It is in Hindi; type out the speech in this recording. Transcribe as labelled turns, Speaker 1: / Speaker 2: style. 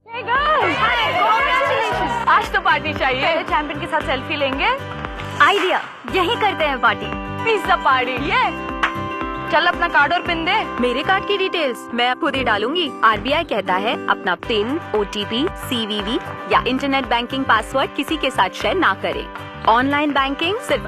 Speaker 1: आज तो पार्टी चाहिए। पहले चैंपियन के साथ सेल्फी लेंगे।
Speaker 2: आइडिया, यही करते हैं पार्टी।
Speaker 1: Pizza party. ये चल अपना कार्ड और पिन दे।
Speaker 2: मेरे कार्ड की डिटेल्स मैं खुद ही डालूंगी। RBI कहता है अपना पिन, OTP, CVV या इंटरनेट बैंकिंग पासवर्ड किसी के साथ शेयर ना करें। ऑनलाइन बैंकिंग सिर्फ